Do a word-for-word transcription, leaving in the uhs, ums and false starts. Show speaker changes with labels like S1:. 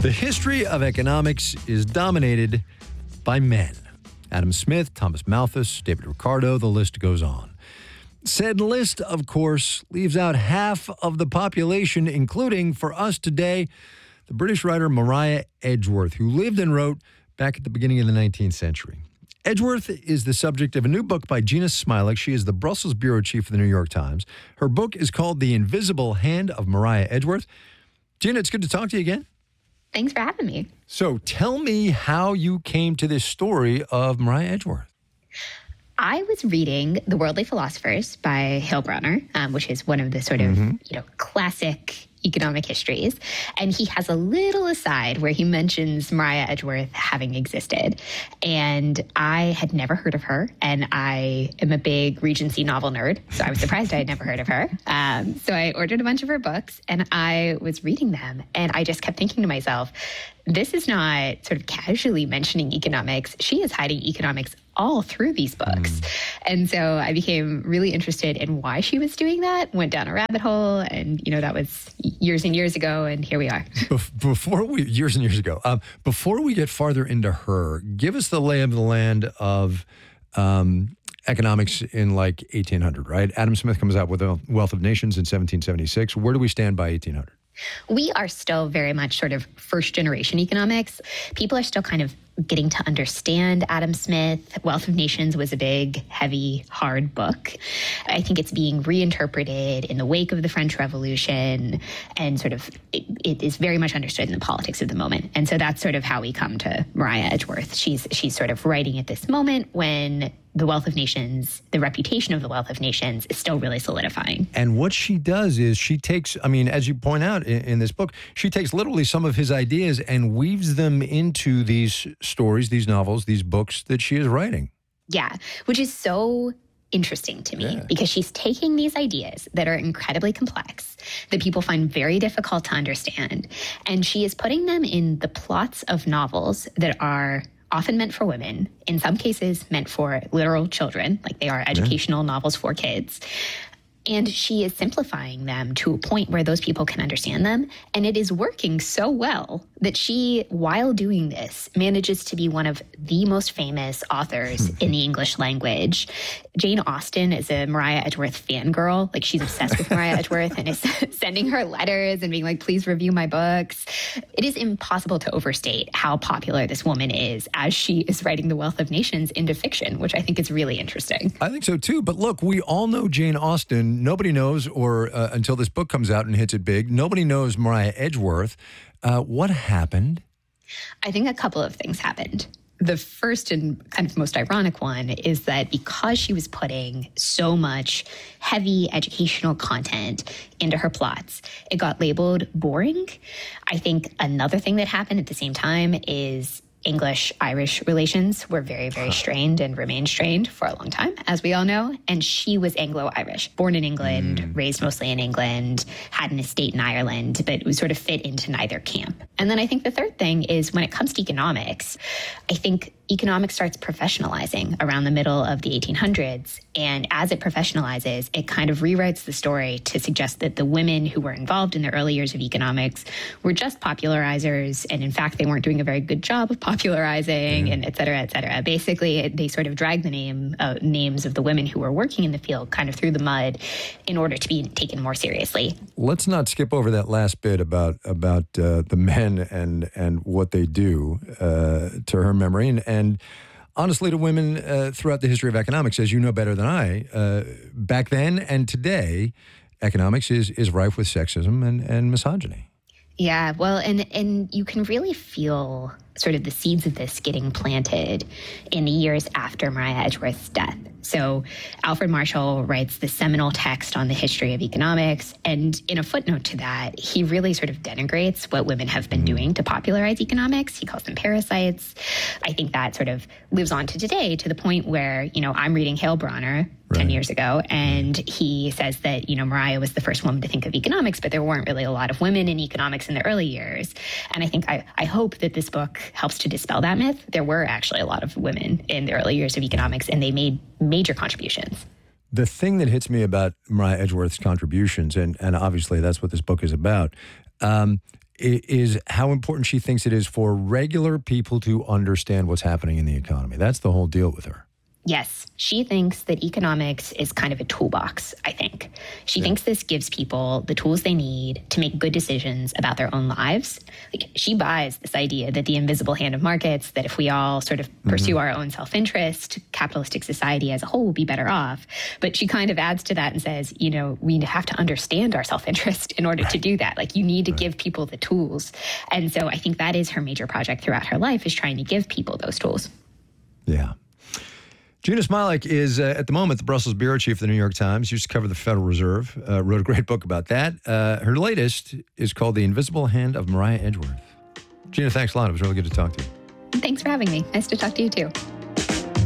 S1: The history of economics is dominated by men. Adam Smith, Thomas Malthus, David Ricardo, the list goes on. Said list, of course, leaves out half of the population, including, for us today, the British writer Maria Edgeworth, who lived and wrote back at the beginning of the nineteenth century. Edgeworth is the subject of a new book by Gina Smilik. She is the Brussels bureau chief for the New York Times. Her book is called The Invisible Hand of Maria Edgeworth. Gina, it's good to talk to you again.
S2: Thanks for having me.
S1: So tell me how you came to this story of Maria Edgeworth.
S2: I was reading The Worldly Philosophers by Heilbronner, um, which is one of the sort of, mm-hmm. you know, classic economic histories. And he has a little aside where he mentions Maria Edgeworth having existed. And I had never heard of her. And I am a big Regency novel nerd. So I was surprised I had never heard of her. Um, so I ordered a bunch of her books and I was reading them. And I just kept thinking to myself, this is not sort of casually mentioning economics. She is hiding economics all through these books. Mm. And so I became really interested in why she was doing that, went down a rabbit hole, and, you know, that was years and years ago, and here we are.
S1: Before we, years and years ago, um, before we get farther into her, give us the lay of the land of um, economics in like eighteen hundred, right? Adam Smith comes out with The Wealth of Nations in seventeen seventy-six. Where do we stand by eighteen hundred?
S2: We are still very much sort of first generation economics. People are still kind of getting to understand Adam Smith. Wealth of Nations was a big, heavy, hard book. I think it's being reinterpreted in the wake of the French Revolution, and sort of it, it is very much understood in the politics of the moment. And so that's sort of how we come to Maria Edgeworth. She's she's sort of writing at this moment when the Wealth of Nations, the reputation of the Wealth of Nations is still really solidifying.
S1: And what she does is she takes, I mean, as you point out in, in this book, she takes literally some of his ideas and weaves them into these stories, these novels, these books that she is writing.
S2: Yeah, which is so interesting to me, yeah. because she's taking these ideas that are incredibly complex, that people find very difficult to understand, and she is putting them in the plots of novels that are often meant for women, in some cases meant for literal children, like they are educational yeah. novels for kids. And she is simplifying them to a point where those people can understand them. And it is working so well that she, while doing this, manages to be one of the most famous authors in the English language. Jane Austen is a Maria Edgeworth fangirl. Like, she's obsessed with Maria Edgeworth and is sending her letters and being like, please review my books. It is impossible to overstate how popular this woman is as she is writing The Wealth of Nations into fiction, which I think is really interesting.
S1: I think so, too. But look, we all know Jane Austen. Nobody knows, or uh, until this book comes out and hits it big, nobody knows Maria Edgeworth. Uh, what happened?
S2: I think a couple of things happened. The first and kind of most ironic one is that because she was putting so much heavy educational content into her plots, it got labeled boring. I think another thing that happened at the same time is English-Irish relations were very, very strained and remained strained for a long time, as we all know. And she was Anglo-Irish, born in England, mm. raised mostly in England, had an estate in Ireland, but it was sort of fit into neither camp. And then I think the third thing is when it comes to economics, I think economics starts professionalizing around the middle of the eighteen hundreds. And as it professionalizes, it kind of rewrites the story to suggest that the women who were involved in the early years of economics were just popularizers. And in fact, they weren't doing a very good job of popularizing, mm. and et cetera, et cetera. Basically, they sort of dragged the name uh, names of the women who were working in the field kind of through the mud in order to be taken more seriously.
S1: Let's not skip over that last bit about about uh, the men and and what they do uh, to her memory. And, and honestly, to women uh, throughout the history of economics, as you know better than I, uh, back then and today, economics is is rife with sexism and, and misogyny.
S2: Yeah, well, and and you can really feel sort of the seeds of this getting planted in the years after Maria Edgeworth's death. So Alfred Marshall writes the seminal text on the history of economics, and in a footnote to that, he really sort of denigrates what women have been doing to popularize economics. He calls them parasites. I think that sort of lives on to today, to the point where, you know, I'm reading Heilbronner right. ten years ago, and he says that, you know, Maria was the first woman to think of economics, but there weren't really a lot of women in economics in the early years. And I think I, I hope that this book helps to dispel that myth. There were actually a lot of women in the early years of economics, and they made major contributions.
S1: The thing that hits me about Maria Edgeworth's contributions, and, and obviously that's what this book is about, um, is how important she thinks it is for regular people to understand what's happening in the economy. That's the whole deal with her.
S2: Yes, she thinks that economics is kind of a toolbox, I think. She yeah. thinks this gives people the tools they need to make good decisions about their own lives. Like, she buys this idea that the invisible hand of markets, that if we all sort of pursue mm-hmm. our own self-interest, capitalistic society as a whole will be better off. But she kind of adds to that and says, you know, we have to understand our self-interest in order right. to do that. Like, you need to right. give people the tools. And so I think that is her major project throughout her life, is trying to give people those tools.
S1: Yeah. Gina Smialek is, uh, at the moment, the Brussels bureau chief of the New York Times. Used to cover the Federal Reserve. Uh, wrote a great book about that. Uh, her latest is called The Invisible Hand of Mariah Edgeworth. Gina, thanks a lot. It was really good to talk to you.
S2: Thanks for having me. Nice to talk to you, too.